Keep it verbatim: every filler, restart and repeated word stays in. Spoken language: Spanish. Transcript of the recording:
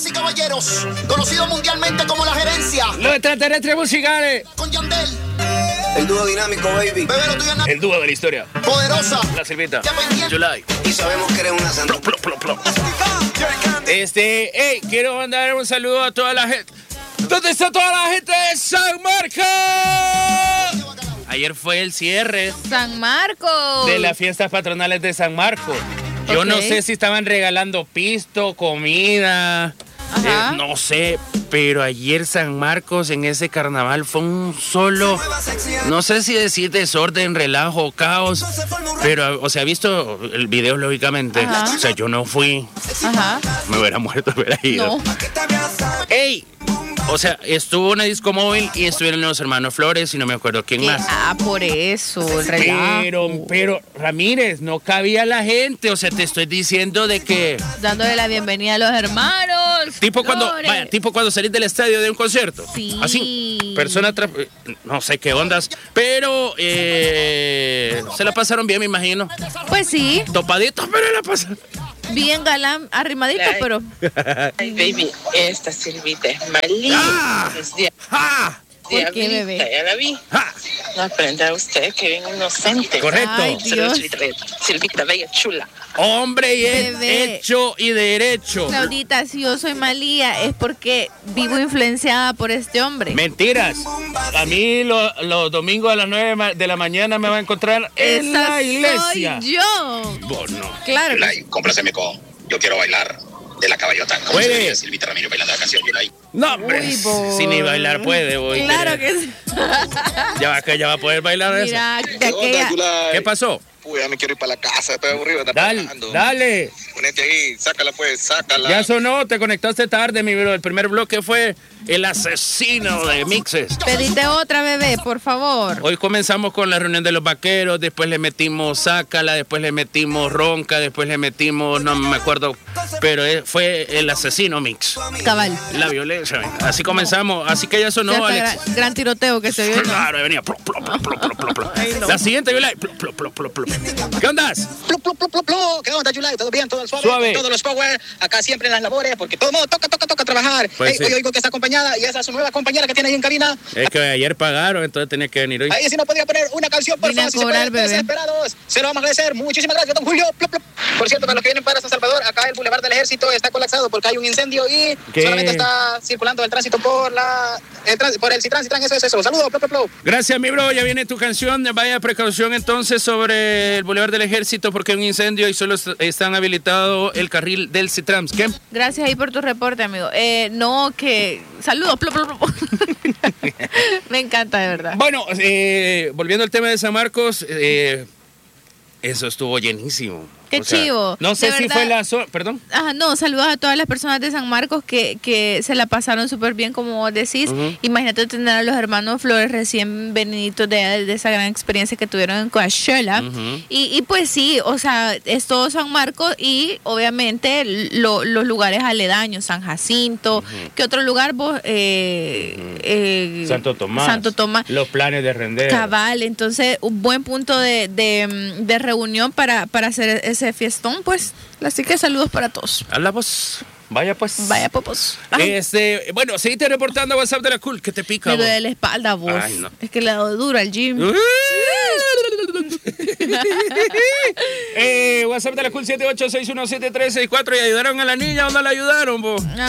Damas y caballeros, conocido mundialmente como La Gerencia. Los extraterrestres musicales. Con Yandel. El dúo dinámico, baby. Bebé, lo tuyo es nada. El dúo de la historia. Poderosa. La Silvita. Independiente. July. Y sabemos que eres una santa. Plop, plop, plop, plop. Este, hey, quiero mandar un saludo a toda la gente. ¿Dónde está toda la gente de San Marcos? Ayer fue el cierre San Marcos. de las fiestas patronales de San Marcos. Yo Ok. no sé si estaban regalando pisto, comida, Ajá. eh, no sé, pero ayer San Marcos en ese carnaval fue un solo, no sé si decir desorden, relajo, caos, pero, o sea, he visto el video lógicamente, Ajá. o sea, yo no fui, Ajá. me hubiera muerto, me hubiera ido. No. ¡Ey! O sea, estuvo una disco móvil y estuvieron los hermanos Flores y no me acuerdo quién ¿Qué? más. Ah, por eso, el relajo. Pero, pero, Ramírez, no cabía la gente. O sea, te estoy diciendo de que. Dándole la bienvenida a los hermanos. Tipo cuando, Flores. vaya, tipo cuando salís del estadio de un concierto. Sí. Así. Persona, tra- no sé qué ondas. Pero eh, se la pasaron bien, me imagino. Pues sí, Topaditos, pero la pasaron. bien galán, arrimadito, Ay. pero Ay, baby, esta Silvita es malita. ¡Ah! Es dia- ¡Ja! ¿por qué, bebé? diablita, ya la vi. ¡Ja! No aprenda usted que bien inocente. Correcto. Ay, Saludos, Dios. Silvita, bella- Silvita, bella, chula. Hombre y he- Bebé. hecho y derecho. Claudita, si yo soy malía es porque vivo influenciada por este hombre. Mentiras. A mí lo- los domingos a las nueve ma- de la mañana me va a encontrar en Esa la iglesia. soy yo. Vos no. Claro. que Yulai, compláceme con Yo Quiero Bailar de La Caballota. ¿Cómo Puede. se diría Silvita Ramiro bailando la canción Yulai? No, hombre. Uy, bo- Si ni bailar puede, voy. Claro que sí. Ya va, que ya va a poder bailar eso. Mira, de aquella... Yulai? ¿Qué pasó? Uy, ya me quiero ir para la casa, estoy aburrido de estar Dale, trabajando. dale. Ponete ahí, sácala pues, sácala. Ya sonó, te conectaste tarde, mi bro. El primer bloque fue El Asesino de Mixes. Pedite otra, bebé, por favor. Hoy comenzamos con la reunión de los vaqueros, después le metimos Sácala, después le metimos Ronca, después le metimos, no me acuerdo, pero eh, fue El Asesino Mix. Cabal. La violencia. Así comenzamos, así que ya sonó, Hasta Alex. gran, gran tiroteo que se vio. ¿no? Claro, ahí venía. Plop, plop, plop, plop, plop, plop. Ay, no. La siguiente, Yulai. Plop, plop, plop, plop, plop. ¿Qué ondas? Plu, plu, plu, plu, plu. ¿Qué onda, Yulai? ¿Todo bien? ¿Todo suave? Suave. Todos los power, acá siempre en las labores, porque todo el mundo toca, toca, toca trabajar. Pues Ey, sí. Hoy oigo que está acompañada y esa es su nueva compañera que tiene ahí en cabina. Es que ayer pagaron, entonces tenía que venir hoy. Ahí si no podía poner una canción, por Vine a favor, si se cobrar, puede, bebé. desesperados. Se lo vamos a agradecer. Muchísimas gracias, don Julio. Plu, plu. Por cierto, para los que vienen para San Salvador, acá el Boulevard del Ejército está colapsado porque hay un incendio y ¿Qué? solamente está circulando el tránsito por la el trans- por el Citran, Citran, eso es eso. Saludos, plu, plu, plu. Gracias, mi bro. Ya viene tu canción. Vaya precaución entonces sobre el Boulevard del Ejército porque hay un incendio y solo est- están habilitado el carril del Citrams. ¿Qué? Gracias ahí por tu reporte, amigo. Eh, no, que... Saludos. Plo, plo, plo. Me encanta, de verdad. Bueno, eh, volviendo al tema de San Marcos, eh, eso estuvo llenísimo. Qué O sea, chivo. No sé De si verdad. fue la... so- Perdón. Ajá, no, saludos a todas las personas de San Marcos que, que se la pasaron súper bien, como vos decís. Ujú. Imagínate tener a los hermanos Flores recién veniditos de, de esa gran experiencia que tuvieron en Coachella. Ujú. y, y pues sí, o sea, es todo San Marcos y obviamente lo- los lugares aledaños, San Jacinto. ¿Qué otro lugar vos? Eh, eh, Santo Tomás. Santo Tomás. Los planes de render. Cabal, entonces un buen punto de, de, de reunión para, para hacer ese fiestón, pues. Así que saludos para todos. Habla vos. Vaya pues. Vaya popos. Ay, Este, bueno, seguiste reportando WhatsApp de la Cool. ¿Qué te pica me vos? duele la espalda, vos. Ay, no. Es que le ha dado duro al gym. eh, WhatsApp de la Cool siete ocho seis uno siete tres seis cuatro y ayudaron a la niña o no la ayudaron, vos.